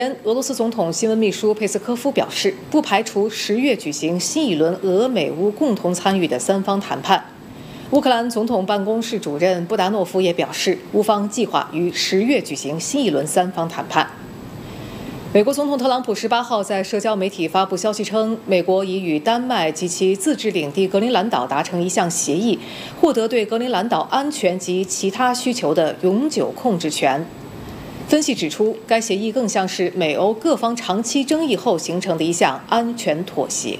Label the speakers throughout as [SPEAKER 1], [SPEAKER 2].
[SPEAKER 1] 俄罗斯总统新闻秘书佩斯科夫表示，不排除10月举行新一轮俄美乌共同参与的3方谈判。乌克兰总统办公室主任布达诺夫也表示，乌方计划于10月举行新一轮3方谈判。美国总统特朗普18号在社交媒体发布消息称，美国已与丹麦及其自治领地格陵兰岛达成一项协议，获得对格陵兰岛安全及其他需求的永久控制权。分析指出，该协议更像是美欧各方长期争议后形成的一项安全妥协。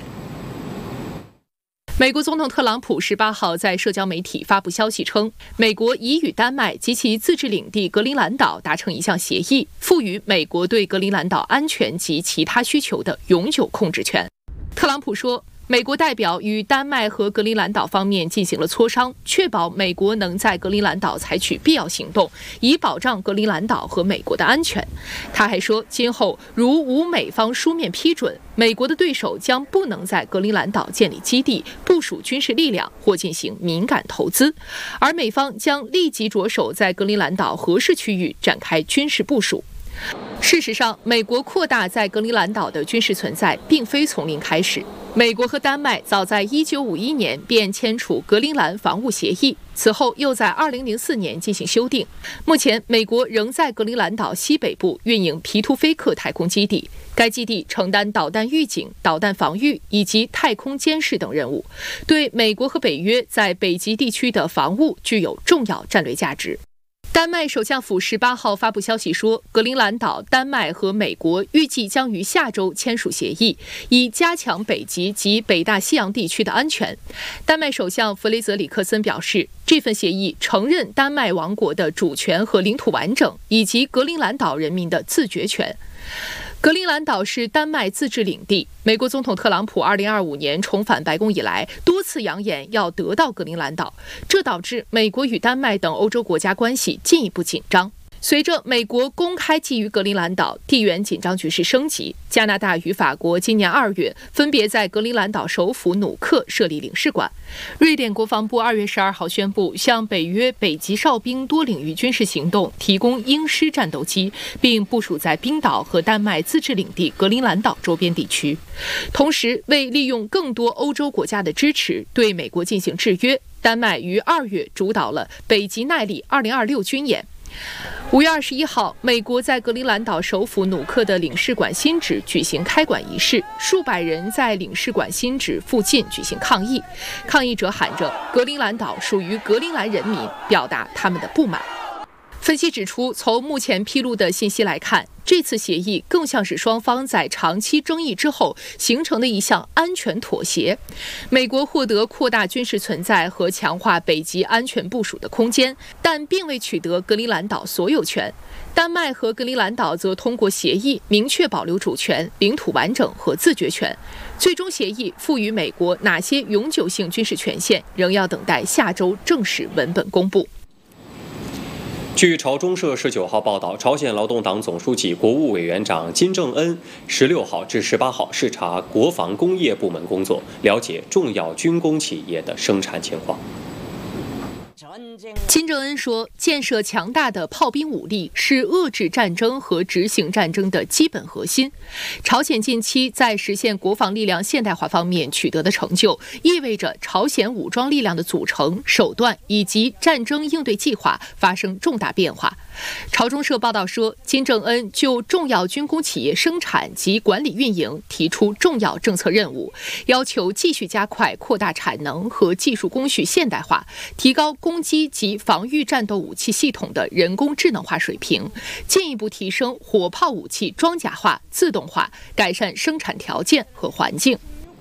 [SPEAKER 2] 美国总统特朗普18号在社交媒体发布消息称，美国已与丹麦及其自治领地格陵兰岛达成一项协议，赋予美国对格陵兰岛安全及其他需求的永久控制权。特朗普说，美国代表与丹麦和格陵兰岛方面进行了磋商，确保美国能在格陵兰岛采取必要行动，以保障格陵兰岛和美国的安全。他还说，今后如无美方书面批准，美国的对手将不能在格陵兰岛建立基地、部署军事力量或进行敏感投资，而美方将立即着手在格陵兰岛合适区域展开军事部署。事实上，美国扩大在格陵兰岛的军事存在并非从零开始。美国和丹麦早在1951年便签署格陵兰防务协议，此后又在2004年进行修订。目前，美国仍在格陵兰岛西北部运营皮图菲克太空基地，该基地承担导弹预警、导弹防御以及太空监视等任务，对美国和北约在北极地区的防务具有重要战略价值。丹麦首相府18号发布消息说，格陵兰岛、丹麦和美国预计将于下周签署协议，以加强北极及北大西洋地区的安全。丹麦首相弗雷泽里克森表示，这份协议承认丹麦王国的主权和领土完整，以及格陵兰岛人民的自决权。格陵兰岛是丹麦自治领地。美国总统特朗普2025年重返白宫以来，多次扬言要得到格陵兰岛，这导致美国与丹麦等欧洲国家关系进一步紧张。随着美国公开觊觎格陵兰岛，地缘紧张局势升级。加拿大与法国今年2月分别在格陵兰岛首府努克设立领事馆。瑞典国防部2月12号宣布，向北约北极哨兵多领域军事行动提供鹰狮战斗机，并部署在冰岛和丹麦自治领地格陵兰岛周边地区。同时，为利用更多欧洲国家的支持，对美国进行制约，丹麦于2月主导了北极耐力2026军演。5月21号，美国在格陵兰岛首府努克的领事馆新址举行开馆仪式，数百人在领事馆新址附近举行抗议，抗议者喊着“格陵兰岛属于格陵兰人民”，表达他们的不满。分析指出，从目前披露的信息来看，这次协议更像是双方在长期争议之后形成的一项安全妥协。美国获得扩大军事存在和强化北极安全部署的空间，但并未取得格陵兰岛所有权。丹麦和格陵兰岛则通过协议明确保留主权、领土完整和自决权。最终协议赋予美国哪些永久性军事权限，仍要等待下周正式文本公布。
[SPEAKER 3] 据朝中社19号报道，朝鲜劳动党总书记、国务委员长金正恩16号至18号视察国防工业部门工作，了解重要军工企业的生产情况。
[SPEAKER 2] 金正恩说，建设强大的炮兵武力是遏制战争和执行战争的基本核心。朝鲜近期在实现国防力量现代化方面取得的成就，意味着朝鲜武装力量的组成、手段以及战争应对计划发生重大变化。朝中社报道说，金正恩就重要军工企业生产及管理运营提出重要政策任务，要求继续加快扩大产能和技术工序现代化，提高攻击及防御战斗武器系统的人工智能化水平，进一步提升火炮武器装甲化、自动化，改善生产条件和环境。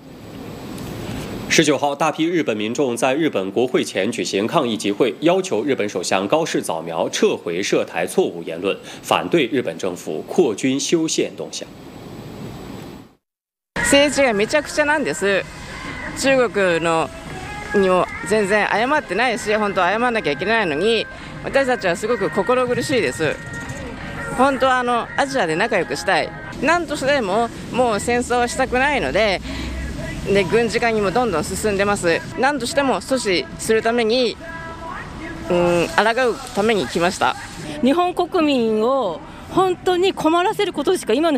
[SPEAKER 3] 19号，大批日本民众在日本国会前举行抗议集会，要求日本首相高市早苗撤回涉台错误言论，反对日本政府扩军修宪动向。
[SPEAKER 4] 政治がめちゃくちゃなんです。中国のにも全然謝ってないし、本当は謝らなきゃいけないのに、私たちはすごく心苦しいです。本当はアジアで仲良くしたい。何としてももう戦争はしたくないので。で軍事化にもどんどん進んでます。何としても阻止するために、抗うために来ました。
[SPEAKER 5] 日本国民を本当に困らせることしか今の